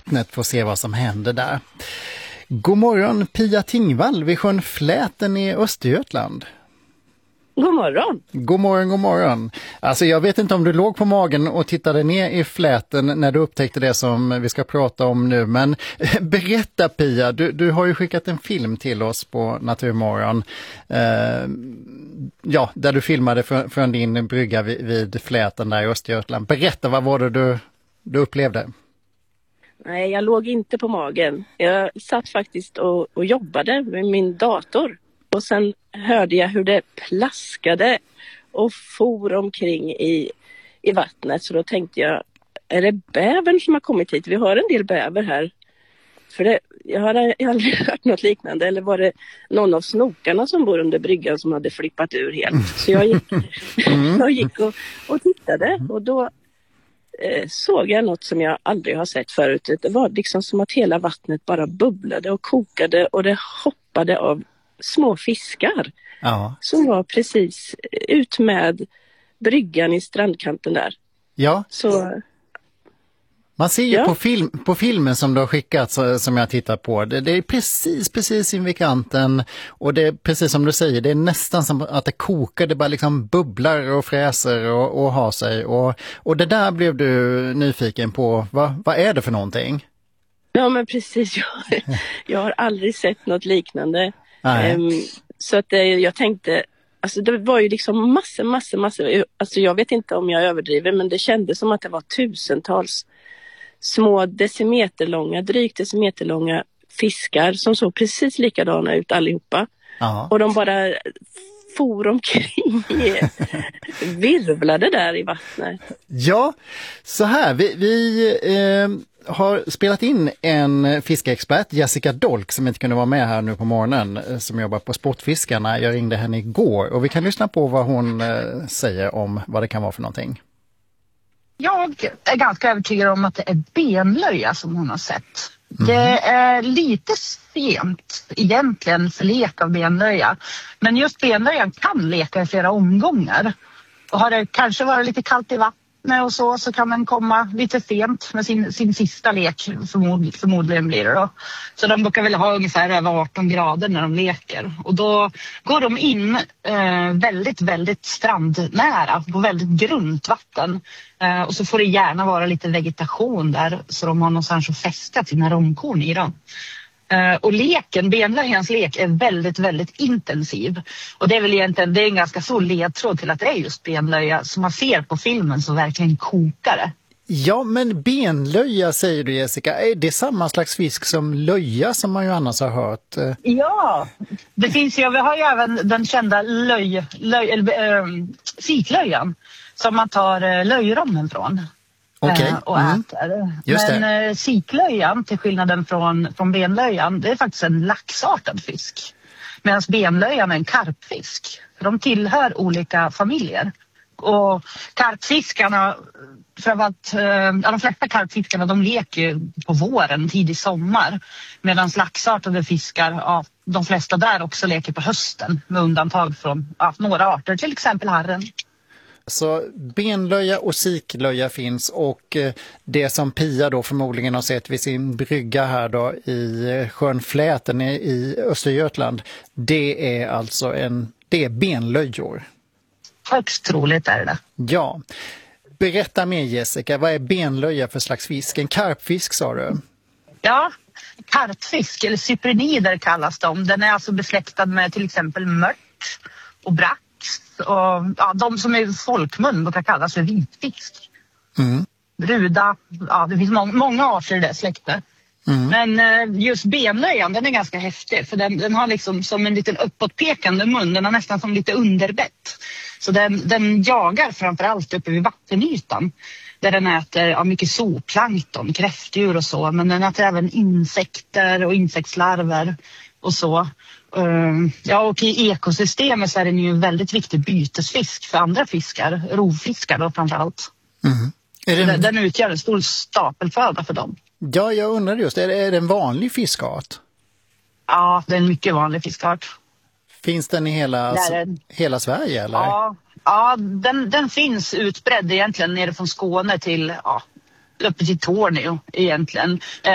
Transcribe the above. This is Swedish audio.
vattnet för att se vad som händer där. God morgon Pia Tingvall vid sjön Fläten i Östergötland. God morgon. God morgon, god morgon. Alltså jag vet inte om du låg på magen och tittade ner i Fläten när du upptäckte det som vi ska prata om nu. Men berätta Pia, du har ju skickat en film till oss på Naturmorgon. Där du filmade från din brygga vid Fläten där i Östergötland. Berätta, vad var det du upplevde? Nej, jag låg inte på magen. Jag satt faktiskt och jobbade med min dator. Och sen hörde jag hur det plaskade och for omkring i vattnet. Så då tänkte jag, är det bävern som har kommit hit? Vi har en del bäver här. För jag har aldrig hört något liknande. Eller var det någon av snokarna som bor under bryggan som hade flippat ur helt? Så jag gick och tittade. Och då såg jag något som jag aldrig har sett förut. Det var liksom som att hela vattnet bara bubblade och kokade. Och det hoppade av små fiskar som var precis ut med bryggan i strandkanten där. Ja, så man ser ju på filmen som du har skickat som jag tittar på. Det är precis invid kanten och det är precis som du säger, det är nästan som att det kokar, det bara liksom bubblar och fräser och har sig. Och det där blev du nyfiken på, vad är det för någonting? Ja men precis, jag har aldrig sett något liknande. Så att jag tänkte, alltså det var ju liksom massor, alltså jag vet inte om jag överdriver, men det kändes som att det var tusentals små drygt decimeterlånga fiskar som såg precis likadana ut allihopa. Och de bara for omkring, virvlade där i vattnet. Ja, så här, vi har spelat in en fiskeexpert, Jessica Dolk, som inte kunde vara med här nu på morgonen, som jobbar på Sportfiskarna. Jag ringde henne igår och vi kan lyssna på vad hon säger om vad det kan vara för någonting. Jag är ganska övertygad om att det är benlöja som hon har sett. Det är lite sent egentligen för lek av benlöja. Men just benlöjan kan leka i flera omgångar. Och har det kanske varit lite kallt i vattnet och så kan den komma lite sent med sin sista lek, förmodligen blir det då. Så de brukar väl ha ungefär över 18 grader när de leker. Och då går de in väldigt, väldigt strandnära på väldigt grunt vatten. Och så får det gärna vara lite vegetation där så de har någonstans att fästa sina romkorn i dem. Och benlöjans lek är väldigt, väldigt intensiv. Och det är väl egentligen en ganska stor ledtråd till att det är just benlöja som man ser på filmen så verkligen kokar det. Ja, men benlöja säger du Jessica, är det samma slags fisk som löja som man ju annars har hört? Ja, det finns ju, vi har ju även den kända siklöjan som man tar löjrommen från. Och äter. Men siklöjan, till skillnaden från benlöjan, det är faktiskt en laxartad fisk. Medan benlöjan är en karpfisk. De tillhör olika familjer. Och karpfiskarna, framförallt, de flesta karpfiskarna, de leker på våren, tidig sommar. Medan laxartade fiskar, de flesta där också leker på hösten. Med undantag från några arter, till exempel harren. Så benlöja och siklöja finns och det som Pia då förmodligen har sett vid sin brygga här då i sjön Fläten i Östergötland, det är alltså det är benlöjor. Högst troligt är det. Ja. Berätta mer Jessica, vad är benlöja för slags fisk? En karpfisk sa du? Ja, karpfisk eller cyprinider kallas de. Den är alltså besläktad med till exempel mört och brack. Och de som är folkmun brukar kallas för vitfisk. Ruda, det finns många arter i det släktet. Men just benlöjan, den är ganska häftig. För den har liksom som en liten uppåtpekande mun. Den har nästan som lite underbett. Så den jagar framförallt uppe vid vattenytan. Där den äter mycket zooplankton, kräftdjur och så. Men den äter även insekter och insektslarver och så. Och i ekosystemet så är den ju en väldigt viktig bytesfisk för andra fiskar, rovfiskar då framförallt. Den utgör en stor stapelföda för dem. Ja, jag undrar just, är det en vanlig fiskart? Ja, det är en mycket vanlig fiskart. Finns den i hela Sverige eller? Ja, den finns utbredd egentligen nere från Skåne till uppe till Tornio egentligen.